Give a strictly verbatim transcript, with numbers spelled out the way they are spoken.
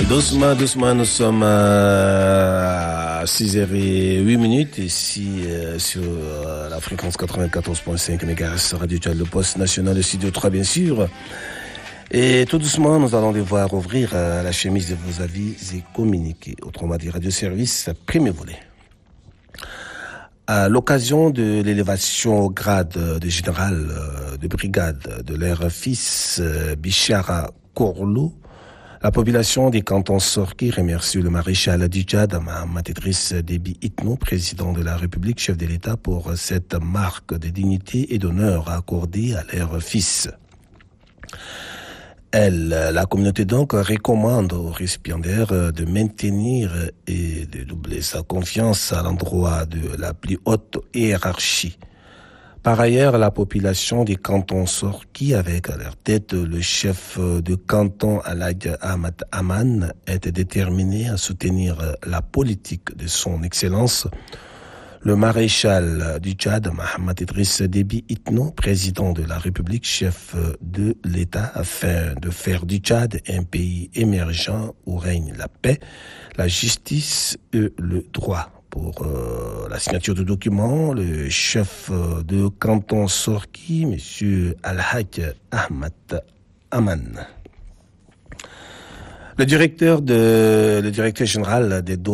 Doucement, doucement, nous sommes à six heures huit minutes ici euh, sur euh, la fréquence quatre-vingt-quatorze virgule cinq mégahertz Radio Tchad, le poste national de Studio trois bien sûr. Et tout doucement, nous allons devoir ouvrir euh, la chemise de vos avis et communiquer. Autrement dit, Radio Service, premier volet. À l'occasion de l'élévation au grade de général euh, de brigade de leur fils euh, Bichara Korlou, la population des cantons Sorki remercie le maréchal du Tchad, Mahamat Idriss Déby Itno, président de la République, chef de l'État, pour cette marque de dignité et d'honneur accordée à leur fils. Elle, la communauté donc, recommande aux récipiendaires de maintenir et de doubler sa confiance à l'endroit de la plus haute hiérarchie. Par ailleurs, la population des cantons Sorki, avec à leur tête le chef de canton Aladj Ahmad Aman, est déterminée à soutenir la politique de son Excellence, le maréchal du Tchad, Mahamat Idriss Déby Itno, président de la République, chef de l'État, afin de faire du Tchad un pays émergent où règne la paix, la justice et le droit. Pour euh, la signature du document, le chef euh, de canton Sorki, M. Al-Hajj Ahmad Aman. Le directeur, de, le directeur général des douanes